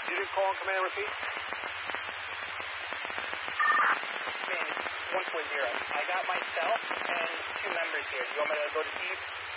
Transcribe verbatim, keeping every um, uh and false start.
Unit call and command repeat. Command one four zero. I got myself and two members here. Do you want me to go to Steve?